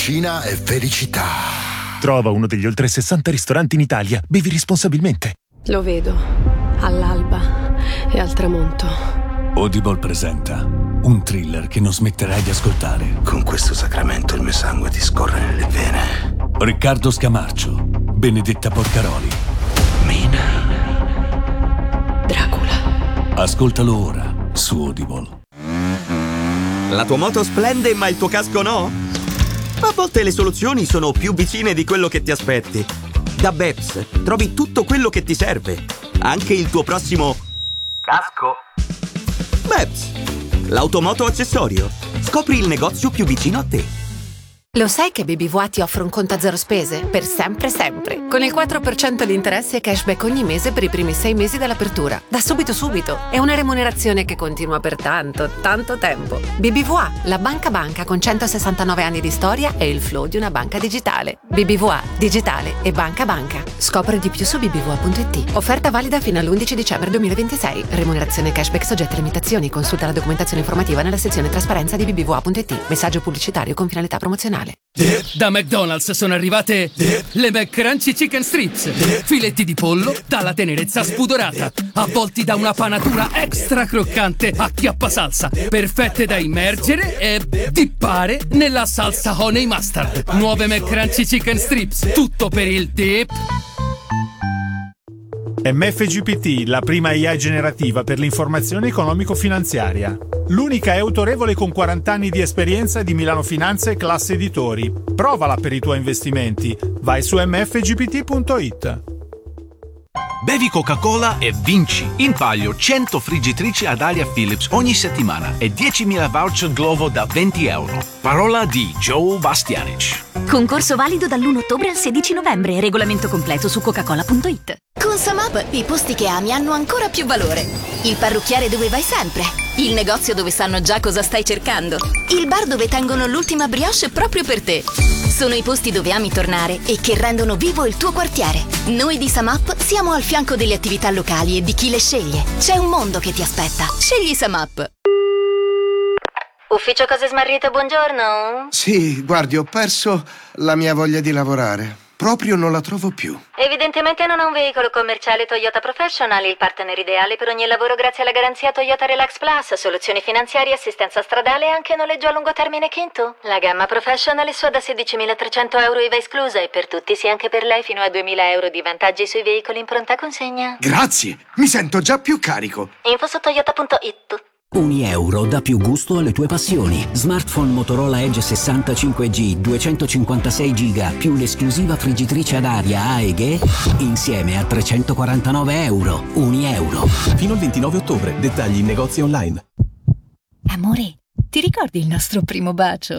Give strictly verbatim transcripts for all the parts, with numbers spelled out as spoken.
cucina e felicità. Trova uno degli oltre sessanta ristoranti in Italia. Bevi responsabilmente. Lo vedo, all'alba e al tramonto. Audible presenta un thriller che non smetterai di ascoltare. Con questo sacramento il mio sangue ti scorre nelle vene. Riccardo Scamarcio, Benedetta Porcaroli. Mina. Dracula. Ascoltalo ora su Audible. La tua moto splende ma il tuo casco no? A volte le soluzioni sono più vicine di quello che ti aspetti. Da Beps trovi tutto quello che ti serve, anche il tuo prossimo casco. Beps, l'automoto accessorio. Scopri il negozio più vicino a te. Lo sai che B B V A ti offre un conto a zero spese? Per sempre sempre. Con il quattro per cento di interessi e cashback ogni mese per i primi sei mesi dall'apertura. Da subito subito. È una remunerazione che continua per tanto, tanto tempo. B B V A, la banca banca con centosessantanove anni di storia e il flow di una banca digitale. B B V A, digitale e banca banca. Scopri di più su b b v a punto i t. Offerta valida fino all'undici dicembre duemilaventisei. Remunerazione cashback soggetta a limitazioni. Consulta la documentazione informativa nella sezione trasparenza di b b v a punto i t. Messaggio pubblicitario con finalità promozionale. Da McDonald's sono arrivate le McCrunchy Chicken Strips. Filetti di pollo dalla tenerezza spudorata, avvolti da una panatura extra croccante a chiappa salsa, perfette da immergere e dippare nella salsa honey mustard. Nuove McCrunchy Chicken Strips, tutto per il dip. M F G P T, la prima I A generativa per l'informazione economico-finanziaria. L'unica è autorevole con quaranta anni di esperienza di Milano Finanza e Classe Editori. Provala per i tuoi investimenti. Vai su m f g p t punto i t. Bevi Coca-Cola e vinci! In palio cento friggitrici ad aria Philips ogni settimana e diecimila voucher Glovo da venti euro. Parola di Joe Bastianic. Concorso valido dall'primo ottobre al sedici novembre. Regolamento completo su coca cola punto i t. Con SumUp i posti che ami hanno ancora più valore. Il parrucchiere dove vai sempre. Il negozio dove sanno già cosa stai cercando. Il bar dove tengono l'ultima brioche proprio per te. Sono i posti dove ami tornare e che rendono vivo il tuo quartiere. Noi di SumUp siamo al fianco delle attività locali e di chi le sceglie. C'è un mondo che ti aspetta. Scegli SumUp. Ufficio Cose Smarrite, buongiorno. Sì, guardi, ho perso la mia voglia di lavorare. Proprio non la trovo più. Evidentemente non ha un veicolo commerciale Toyota Professional, il partner ideale per ogni lavoro grazie alla garanzia Toyota Relax Plus, soluzioni finanziarie, assistenza stradale e anche noleggio a lungo termine Kinto. La gamma Professional è sua da sedicimilatrecento euro I V A esclusa e per tutti, sì anche per lei, fino a duemila euro di vantaggi sui veicoli in pronta consegna. Grazie, mi sento già più carico. Info su toyota punto i t. Ogni euro dà più gusto alle tue passioni. Smartphone Motorola Edge sessantacinque G duecentocinquantasei giga più l'esclusiva friggitrice ad aria A E G insieme a trecentoquarantanove euro. Ogni euro. Fino al ventinove ottobre. Dettagli in negozi online. Amore, ti ricordi il nostro primo bacio?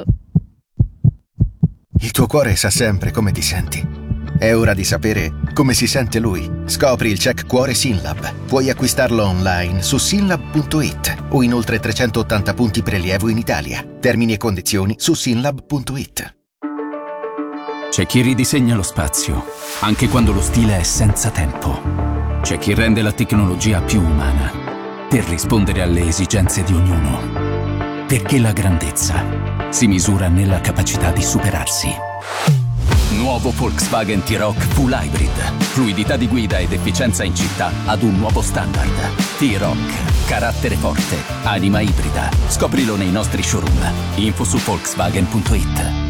Il tuo cuore sa sempre come ti senti. È ora di sapere come si sente lui. Scopri il check cuore Synlab. Puoi acquistarlo online su synlab punto i t o in oltre trecentottanta punti prelievo in Italia. Termini e condizioni su synlab punto i t. C'è chi ridisegna lo spazio, anche quando lo stile è senza tempo. C'è chi rende la tecnologia più umana, per rispondere alle esigenze di ognuno. Perché la grandezza si misura nella capacità di superarsi. Nuovo Volkswagen T-Roc Full Hybrid. Fluidità di guida ed efficienza in città ad un nuovo standard. T-Roc. Carattere forte. Anima ibrida. Scoprilo nei nostri showroom. Info su volkswagen punto i t.